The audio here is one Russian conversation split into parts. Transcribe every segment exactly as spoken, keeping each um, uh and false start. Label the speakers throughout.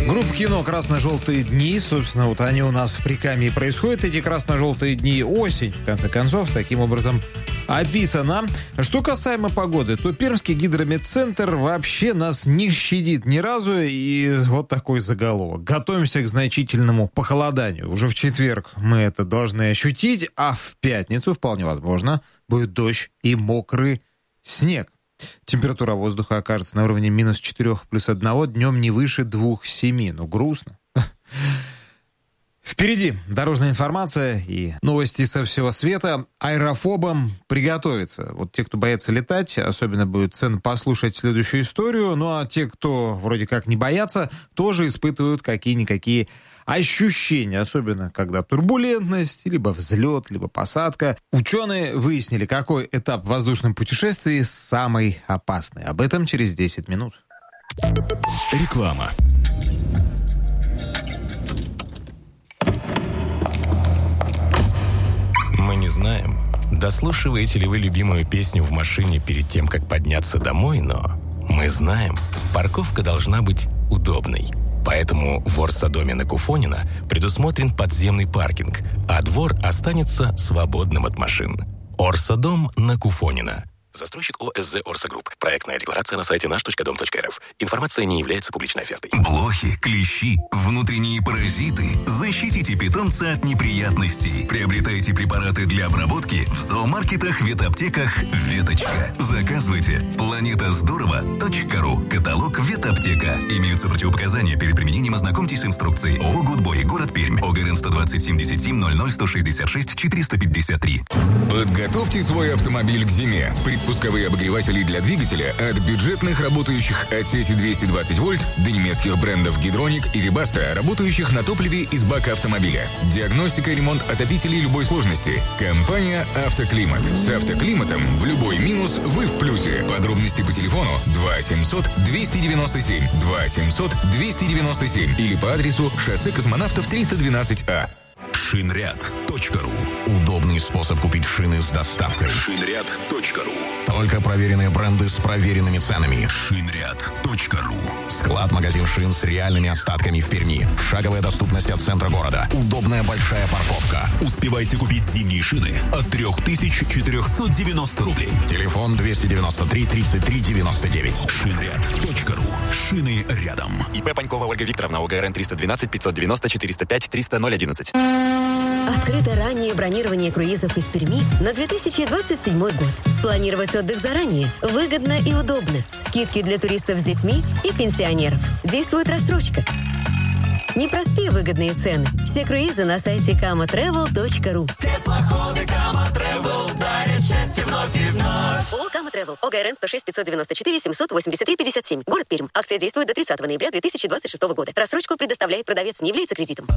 Speaker 1: Группа кино «Красно-желтые дни». Собственно, вот они у нас в Прикамье происходят, эти красно-желтые дни. Осень, в конце концов, таким образом описано. Что касаемо погоды, то Пермский гидрометцентр вообще нас не щадит ни разу. И вот такой заголовок. Готовимся к значительному похолоданию. Уже в четверг мы это должны ощутить, а в пятницу, вполне возможно, будет дождь и мокрый снег. Температура воздуха окажется на уровне минус четырех плюс одного, днем не выше двух семи. Ну, грустно. Впереди дорожная информация и новости со всего света. Аэрофобам приготовиться. Вот те, кто боятся летать, особенно будет ценно послушать следующую историю. Ну, а те, кто вроде как не боятся, тоже испытывают какие-никакие ощущения, особенно когда турбулентность, либо взлет, либо посадка. Ученые выяснили, какой этап в воздушном путешествии самый опасный. Об этом через десять минут.
Speaker 2: Реклама. Мы не знаем, дослушиваете ли вы любимую песню в машине перед тем, как подняться домой, но мы знаем, парковка должна быть удобной. Поэтому в Орсодоме на Куфонина предусмотрен подземный паркинг, а двор останется свободным от машин. Орсодом на Куфонина. Застройщик ОСЗ «Орса Групп». Проектная декларация на сайте наш точка дом точка эр эф. Информация не является публичной офертой.
Speaker 3: Блохи, клещи, внутренние паразиты. Защитите питомца от неприятностей. Приобретайте препараты для обработки в зоомаркетах, ветаптеках «Веточка». Заказывайте. планета здорово точка ру. Каталог «Ветаптека». Имеются противопоказания. Перед применением ознакомьтесь с инструкцией. ООО «Гудбой», город Пермь. ОГРН сто двадцать семьдесят семь ноль ноль сто шестьдесят шесть четыреста пятьдесят три.
Speaker 4: Подготовьте свой автомобиль к зиме. Пусковые обогреватели для двигателя от бюджетных, работающих от сети двести двадцать вольт, до немецких брендов Гидроник и Вибаста, работающих на топливе из бака автомобиля. Диагностика и ремонт отопителей любой сложности. Компания «Автоклимат». С «Автоклиматом» в любой минус вы в плюсе. Подробности по телефону два семьсот двести девяносто семь, два семьсот двести девяносто семь или по адресу шоссе Космонавтов триста двенадцать А.
Speaker 3: Шинряд точка ру. Удобный способ купить шины с доставкой. Шинряд точка ру. Только проверенные бренды с проверенными ценами. Шинряд точка ру. Склад-магазин шин с реальными остатками в Перми. Шаговая доступность от центра города. Удобная большая парковка. Успевайте купить зимние шины от три тысячи четыреста девяносто рублей. Телефон двести девяносто три тридцать три девяносто девять. Шинряд точка ру. Шины рядом.
Speaker 5: ИП Панькова Ольга Викторовна, ОГРН триста двенадцать пятьсот девяносто четыреста пять триста ноль одиннадцать.
Speaker 6: Открыто раннее бронирование круизов из Перми на две тысячи двадцать седьмой год. Планировать отдых заранее выгодно и удобно. Скидки для туристов с детьми и пенсионеров. Действует рассрочка. Не проспи выгодные цены. Все круизы на сайте кама трэвел точка ру.
Speaker 7: Теплоходы Кама Трэвел дарят счастье вновь и вновь.
Speaker 6: ООО «Кама Трэвел». ОГРН сто шесть пятьсот девяносто четыре семьсот восемьдесят три пятьдесят семь. Город Пермь. Акция действует до тридцатого ноября две тысячи двадцать шестого года. Рассрочку предоставляет продавец, не является кредитом.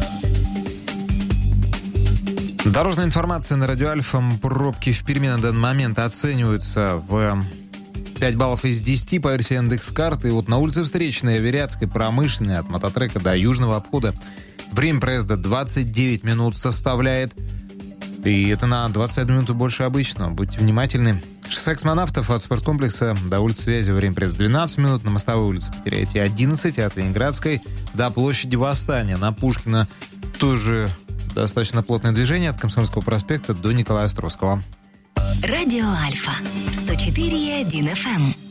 Speaker 1: Дорожная информация на Радио Альфа. Пробки в Перми на данный момент оцениваются в пять баллов из десяти по версии Яндекс.Карты. И вот на улице Встречной, Аверятской, Промышленной, от мототрека до Южного обхода время проезда двадцать девять минут составляет. И это на двадцать одну минуту больше обычного. Будьте внимательны. Шоссе Космонавтов от спорткомплекса до улицы Связи время проезда двенадцать минут. На Мостовой улице потеряете одиннадцать, от Ленинградской до площади Восстания. На Пушкина тоже достаточно плотное движение от Комсомольского проспекта до Николая Островского.
Speaker 8: Радио Альфа сто четыре и один эф эм.